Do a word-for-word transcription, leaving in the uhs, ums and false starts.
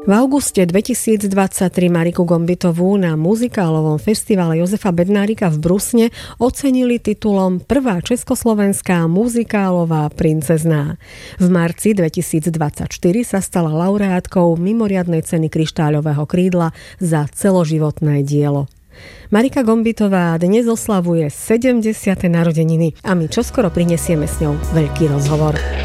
V auguste dvetisícdvadsaťtri Mariku Gombitovú na muzikálovom festivale Jozefa Bednárika v Brusne ocenili titulom Prvá československá muzikálová princezná. V marci dvetisícdvadsaťštyri sa stala laureátkou mimoriadnej ceny Kryštáľového krídla za celoživotné dielo. Marika Gombitová dnes oslavuje sedemdesiate narodeniny a my čoskoro prinesieme s ňou veľký rozhovor.